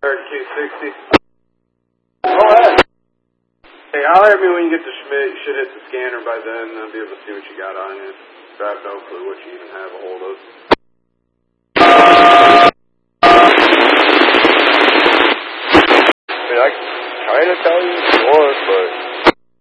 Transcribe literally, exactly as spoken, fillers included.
Q sixty. Go ahead. Hey, holler at me when you get to Schmidt. You should hit the scanner by then. I'll be able to see what you got on you. So I have no clue what you even have a hold of. I mean, I can kind of tell you more, but